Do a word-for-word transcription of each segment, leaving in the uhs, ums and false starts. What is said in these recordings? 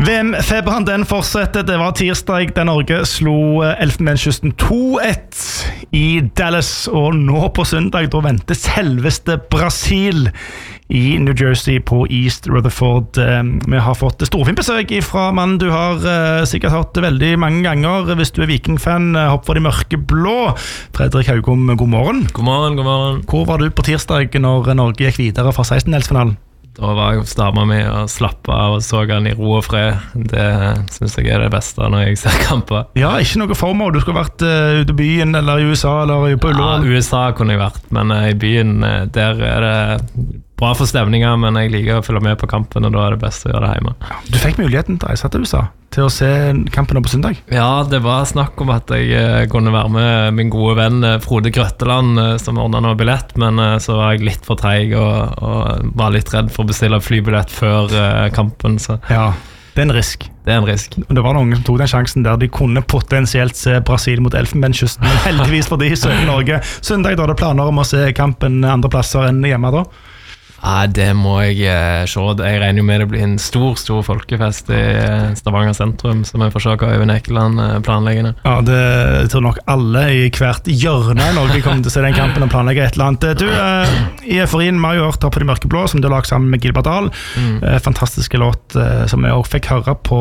V M-feberen den fortsetter. Det var tirsdag da Norge slo Elfenbenskysten to ett i Dallas, og nå på søndag da venter selveste Brasil i New Jersey på East Rutherford. Vi har fått storfint besøk fra mannen du har sikkert hørt veldig mange ganger hvis du er Viking-fan. Hopp for de mørke blå. Fredrik Haugom, god morgen. God morgen, god morgen. Hvor var du på tirsdag når Norge gikk videre fra sekstendedelsfinalen? Da var jeg hos dama mi og slappet av og så han i ro og fred. Det synes jeg er det beste når jeg ser kamper. Ja, ikke noe formål. Du skulle vært uh, ute i byen eller i U S A eller på Ullevål. Ja, U S A kunne jeg vært, men uh, i byen der er det bra for stemninger, men jeg liker å følge med på kampen, og da er det best å gjøre det hjemme. Du fikk muligheten til å reise til U S A til å se kampen på søndag? Ja, det var snakk om at jeg uh, kunne være med min gode venn uh, Frode Grøtteland, uh, som ordnet noe billett, men uh, så var jeg litt for treig og, og var litt redd for å bestille flybillett før uh, kampen. Så. Ja, det er en risk. Det er en risk. Det var noen som tok den sjansen der de kunne potensielt se Brasil mot Elfenbenskysten, men heldigvis for de søker Norge. Søndag da det planer om å se kampen andre plasser enn hjemme da? Ja, det må jeg eh, se. Jeg regner jo med det blir en stor, stor folkefest i eh, Stavanger sentrum, som jeg får se hva Øyvind Ekeland eh, planlegger. Ja, det jeg tror nok alle i hvert hjørne i Norge kommer til å se den kampen og planlegge et eller annet. Du, eh, i Euforien, vi har jo hørt Hopp for de mørke blå, som du har lagt sammen med Gilbert Dahl. Mm. Eh, fantastiske låt eh, som jeg også fikk høre på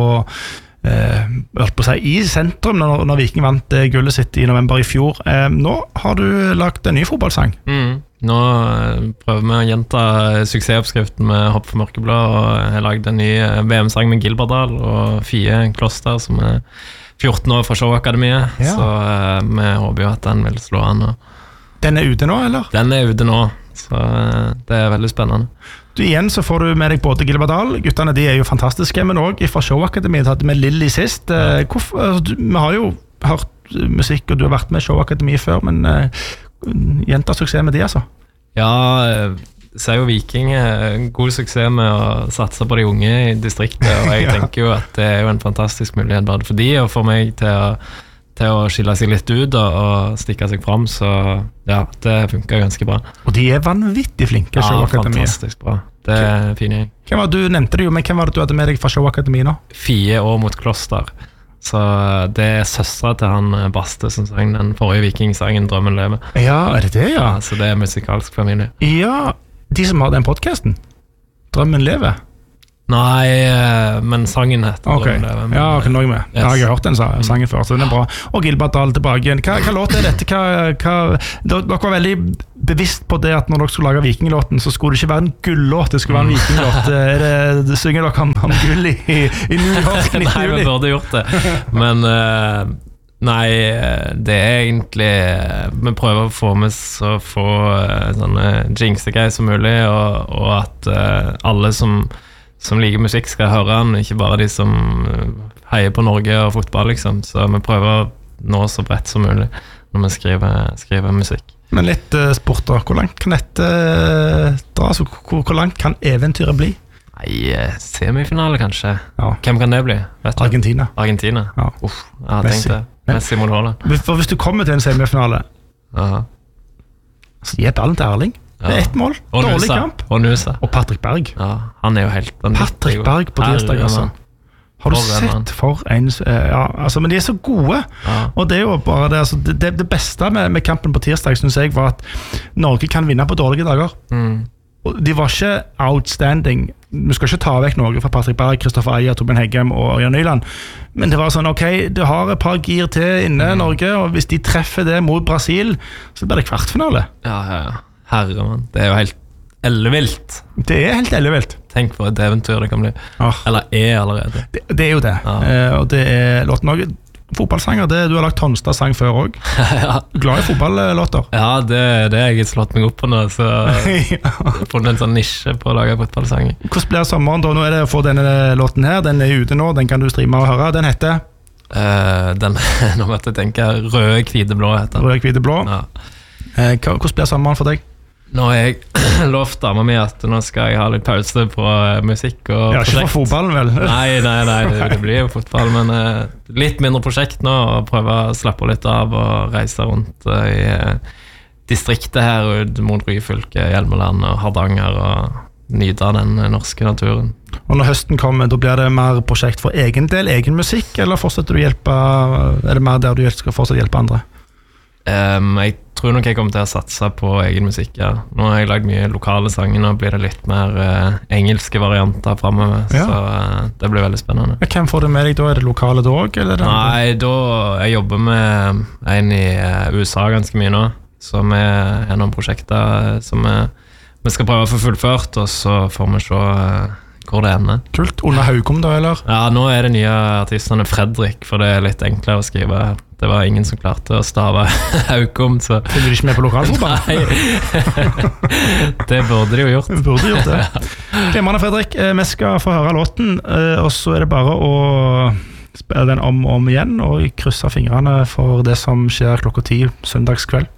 Eh, på å si, i sentrum når, når Viking vant eh, gullet sitt i november i fjor. Eh, nå har du lagt en ny fotballsang. Mm. Nå eh, prøver vi å gjenta suksessoppskriften med Hopp for mørkeblå, og jeg har lagd en ny V M-sang med Gilbert Dahl og Fie Kloster, som er fjorten år fra Showakademiet. Ja. Så eh, vi håper jo at den vil slå an. Og... Den er ute nå, eller? Den er ute nå, så eh, det er veldig spennende. Du, igjen så får du med deg både Gilbert Dahl, guttene de er jo fantastiske, men også fra Showakademiet, hadde med Lilly sist. Ja. Hvorfor, altså, du, vi har jo hørt musikk, og du har vært med Showakademiet før, men uh, gjenta suksess med de, altså? Ja, så er jo Viking god suksess med å satse på de unge i distriktet, og jeg ja. tenker jo at det er jo en fantastisk mulighet både for de og for meg til å til å skille seg litt ut og, og stikke seg frem, så ja, det funker ganske bra. Og de er vanvittig flinke, ja, fantastisk bra. Det er fin gjeng. Hvem var, du nevnte det jo, men hvem var det du hadde med deg fra Showakademiet nå? Fie år mot Kloster. Så det er søstre til han Baste som sang den forrige Viking-sangen Drømmen lever. Ja, er det det, ja? Ja, så det er musikalsk familie. Ja, de som har den podcasten Drømmen lever. Nei, men sangen heter okay. Drømmen lever. Ja, ok, nå er jeg med. Yes. Ja, jeg har hørt den sangen før, så den er bra. Og Gilbert Dahl tilbake igjen. Hva, hva låt er dette? Hva, hva, dere var veldig bevisst på det at når dere skulle lage Vikinglåten, så skulle det ikke være en gullåt, det skulle være en Vikinglåt. Er det, det synger dere om, om gull i, i New York? Nei, vi burde gjort det. Men uh, nei, det er egentlig vi prøver å få med så få uh, sånne jinxegreier som mulig, og, og at uh, alle som som liker musikk skal høre den, ikke bare de som heier på Norge og fotball, liksom. Så vi prøver å nå så bredt som mulig når vi skriver, skriver musikk. Men litt uh, sport da, hvor langt kan dette uh, dra? Altså, hvor, hvor langt kan eventyret bli? Nei, semifinale kanskje. Ja. Hvem kan det bli? Vet du? Argentina. Argentina? Ja. Uff, jeg har tenkt det. Messi mot Haaland. For hvis du kommer til en semifinale, Aha. så gi ballen til Erling. Det er ett mål, og dårlig Nusa. kamp. Og Nusa. Og Patrick Berg. Ja, han er jo helt... Patrick Berg på tirsdag, altså. Har du for sett for en... Ja, altså, men de er så gode. Ja. Og det er jo bare det, altså, det, det beste med, med kampen på tirsdag, synes jeg, var at Norge kan vinne på dårlige dager. Mm. Og de var ikke outstanding. Vi skal ikke ta vekk Norge fra Patrick Berg, Kristoffer Eier, Torbjørn Heggem og Ørjan Nyland. Men det var sånn, ok, det har et par gir til inne mm. Norge, og hvis de treffer det mot Brasil, så blir det kvartfinale. Ja, ja, ja. Herre, man. Det er jo helt ellevilt. Det er helt ellevilt. Tenk på et eventyr det kan bli. Ah. Eller er allerede. Det, det er jo det. Ah. Eh, og det er låten også. Fotballsanger, det, du har lagt Tonstad-sang før også. Ja. Glad i fotballåter. Ja, det er det jeg har slått meg opp på nå. Så jeg har funnet en sånn nisje på å lage fotballsanger. Hvordan blir sommeren da? Nå er det å få denne låten her. Den er ute nå, den kan du streame og høre. Den heter? Uh, den, nå vet jeg tenke Røde, hvite, blå heter den. Røde, hvite, blå. Ja. Eh, hvordan blir sommeren for deg? Nå har jeg lovt dama mi at nå skal jeg ha litt pause på uh, musikk og ja, prosjekt. Ikke for fotballen, vel? Nei, nei, nei, det, det blir jo fotball, men uh, litt mindre prosjekt nå, og prøve å slappe litt av og reise rundt uh, i uh, distriktet her ut mot Ryfylke, Hjelmeland og Hardanger, og nyte av den norske naturen. Og når høsten kommer, da blir det mer prosjekt for egen del, egen musikk, eller fortsetter du å hjelpe, er det mer der du skal fortsatt hjelpe andre? Um, jeg tror nok jeg kommer til å satse på egen musikk, ja. Nå har jeg lagd mye lokale sanger, nå blir det litt mer uh, engelske varianter fremover, ja. Så uh, det blir veldig spennende. Hvem får du med deg da? Er det lokale da også? Eller det Nei, da, jeg jobber med en i uh, U S A ganske mye nå, som er en av prosjekter som er, vi skal prøve å få fullført, og så får vi se uh, hvor det ender. Kult. Under Haugom da, eller? Ja, nå er det nye artistene Fredrik, for det er litt enklere å skrive. Det var ingen som klarte å stave Haugom, så... Følger du ikke med på lokalfotball? Nei, det burde de jo gjort. Burde gjort det. Glimrende, Fredrik. Vi skal få høre låten, og så er det bare å spille den om og om igjen, og krysse fingrene for det som skjer klokka ti søndagskveld.